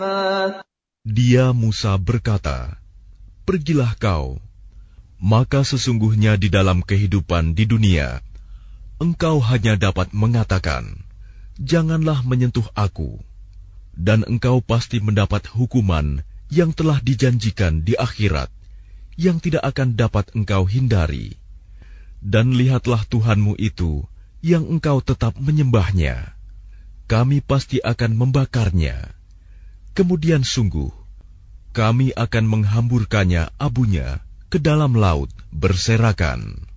Dia Musa berkata, "Pergilah kau, maka sesungguhnya di dalam kehidupan di dunia, engkau hanya dapat mengatakan, 'Janganlah menyentuh aku,' dan engkau pasti mendapat hukuman yang telah dijanjikan di akhirat, yang tidak akan dapat engkau hindari. Dan lihatlah Tuhanmu itu, yang engkau tetap menyembahnya. Kami pasti akan membakarnya. Kemudian sungguh, kami akan menghamburkannya abunya ke dalam laut berserakan."